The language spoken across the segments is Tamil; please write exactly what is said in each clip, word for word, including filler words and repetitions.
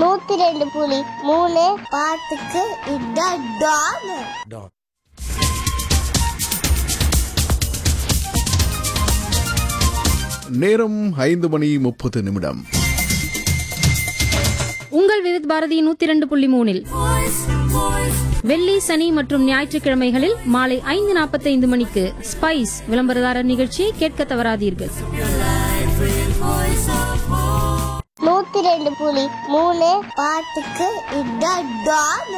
நூத்தி ரெண்டு புலி மூணு பாட்டுக்கு இதான் டான். நேரம் ஐந்து மணி முப்பது நிமிடம். உங்கள் விவித் பாரதி நூத்தி ரெண்டு புள்ளி மூணில் வெள்ளி, சனி மற்றும் ஞாயிற்றுக்கிழமைகளில் மாலை ஐந்து நாற்பத்தி ஐந்து மணிக்கு ஸ்பைஸ் விளம்பரதாரர் நிகழ்ச்சியை கேட்க தவறாதீர்கள். நூத்தி ரெண்டு புலி மூணு பாட்டுக்கு இதான் டான்.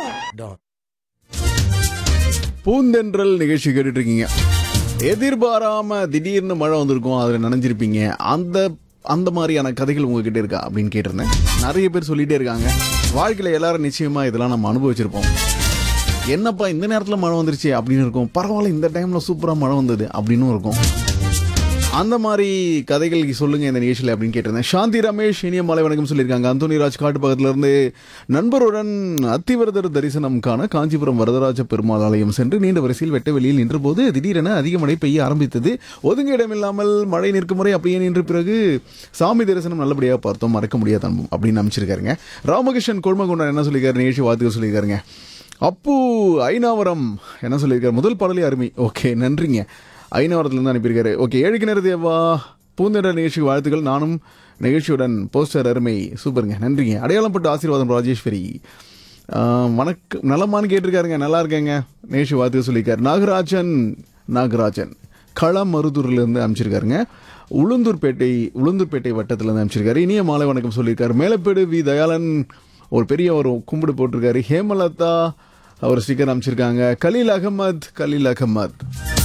பூந்தென்றல் நிகழ்ச்சி கேட்டுட்டு இருக்கீங்க. எதிர்பாராம திடீர்னு மழை வந்திருக்கும், அதுல நனைஞ்சிருப்பீங்க. அந்த அந்த மாதிரியான கதைகள் உங்ககிட்ட இருக்கா அப்படின்னு கேட்டிருந்தேன். நிறைய பேர் சொல்லிட்டே இருக்காங்க. வாழ்க்கையில எல்லாரும் நிச்சயமா இதெல்லாம் நம்ம அனுபவிச்சிருப்போம். என்னப்பா இந்த நேரத்தில் மழை வந்துருச்சு அப்படின்னு இருக்கும். பரவாயில்ல, இந்த டைம்ல சூப்பரா மழை வந்தது அப்படின்னு இருக்கும். அந்த மாதிரி கதைகள் சொல்லுங்க இந்த நிகழ்ச்சியில் அப்படின்னு கேட்டிருந்தேன். சாந்தி ரமேஷ் இனிய மாலை வணக்கம் சொல்லியிருக்காங்க. அந்தோனி ராஜ் காட்டு பக்கத்துல இருந்து நண்பருடன் அத்திவரதர் தரிசனம் காண காஞ்சிபுரம் வரதராஜ பெருமாள் ஆலயம் சென்று நீண்ட வரிசையில் வெட்ட வெளியில் நின்ற போது திடீரென அதிக மழை பெய்ய ஆரம்பித்தது. ஒதுங்க இடமில்லாமல் மழை நிற்கும் முறை அப்படியே நின்ற பிறகு சாமி தரிசனம் நல்லபடியாக பார்த்தோம், மறக்க முடியாத அனுபவம் அப்படின்னு அமைச்சிருக்காருங்க. ராமகிருஷ்ணன் கொள்மகுண்டன் என்ன சொல்லியிருக்காரு, நிகழ்ச்சி வாழ்த்துக்கள் சொல்லியிருக்காருங்க. அப்பு ஐநாவரம் என்ன சொல்லியிருக்காரு, முதல் பாடலே அருமை. ஓகே, நன்றிங்க. ஐநாவரத்துலேருந்து அனுப்பியிருக்காரு. ஓகே, ஏழுக்கு நேர தேவா பூந்தென்றல் நிகழ்ச்சிக்கு வாழ்த்துக்கள். நானும் நிகழ்ச்சியுடன் போஸ்டர் அருமை, சூப்பருங்க, நன்றிங்க. அடையாளப்பட்ட ஆசீர்வாதம் ராஜேஸ்வரி வணக்கம் நலமானு கேட்டிருக்காருங்க. நல்லா இருக்கேங்க, நிகழ்ச்சி வாழ்த்துக்கள் சொல்லியிருக்காரு. நாகராஜன் நாகராஜன் களமருதூர்லேருந்து அமைச்சிருக்காருங்க. உளுந்தூர்பேட்டை உளுந்தூர்பேட்டை வட்டத்திலேருந்து அமைச்சிருக்காரு. இனிய மாலை வணக்கம் சொல்லியிருக்காரு. மேலப்பேடு வி தயாளன் ஒரு பெரிய ஒரு கும்பிடு போட்டிருக்காரு. ஹேமலதா அவர் ஸ்டிக்கர் அமைச்சிருக்காங்க. கலீல் அகமத் கலீல் அகமத்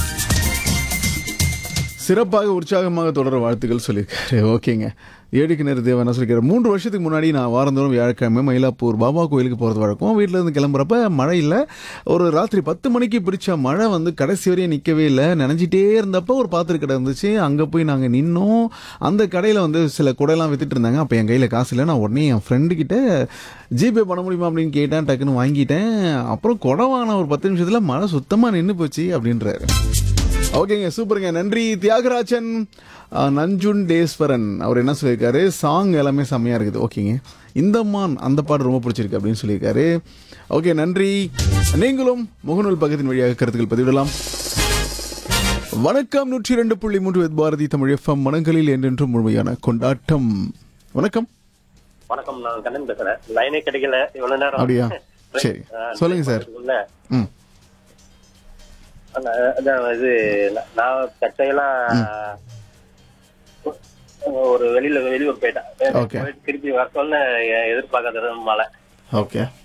சிறப்பாக உற்சாகமாக தொடர வாழ்த்துக்கள் சொல்லியிருக்காரு. ஓகேங்க. ஏழுக்கு நேர தேவன் என்ன சொல்லியிருக்காரு, மூன்று வருஷத்துக்கு முன்னாடி நான் வாரந்தோறும் வியாழக்கிழமை மயிலாப்பூர் பாபா கோயிலுக்கு போகிறது வழக்கம். வீட்டில் இருந்து கிளம்புறப்ப மழை இல்லை. ஒரு ராத்திரி பத்து மணிக்கு பிடிச்ச மழை வந்து கடைசி வரையும் நிற்கவே இல்லை. நினைஞ்சிட்டே இருந்தப்போ ஒரு பாத்திர கடை இருந்துச்சு. அங்கே போய் நாங்கள் நின்னோம். அந்த கடையில் வந்து சில குடையெல்லாம் வித்துட்டு இருந்தாங்க. அப்போ என் கையில் காசு இல்லை. நான் உடனே என் ஃப்ரெண்டுக்கிட்ட ஜிபே பண்ண முடியுமா அப்படின்னு கேட்டேன். டக்குன்னு வாங்கிட்டேன். அப்புறம் குடை வாங்கின ஒரு பத்து நிமிஷத்தில் மழை சுத்தமாக நின்று போச்சு அப்படின்றாரு. ஓகேங்க, சூப்பருங்க, நன்றி. தியாகராஜன் நஞ்சுண்டேஸ்வரன் அவர் என்ன சொல்லியிருக்காரு, சாங் எல்லாமே செம்மையா இருக்குது. ஓகேங்க, இந்த மான் அந்த பாட்டு ரொம்ப பிடிச்சிருக்கு அப்படின்னு சொல்லியிருக்காரு. ஓகே, நன்றி. நீங்களும் முகநூல் பக்கத்தின் வழியாக கருத்துக்கள் பதிவிடலாம். வணக்கம். நூற்றி ரெண்டு புள்ளி மூன்று பாரதி தமிழ் எஃப்எம் மனங்களில் என்றென்றும் முழுமையான கொண்டாட்டம். வணக்கம். வணக்கம், நான் கண்ணன் பேசுறேன். லைனே கிடைக்கல இவ்வளவு நேரம். அப்படியா, சரி சொல்லுங்க சார். ம் இது நான் தற்செயலாம் ஒரு வெளியில வெளியூர் போயிட்டேன். திருப்பி வர சொல்ல எதிர்பார்க்காத மழை. ஓகே.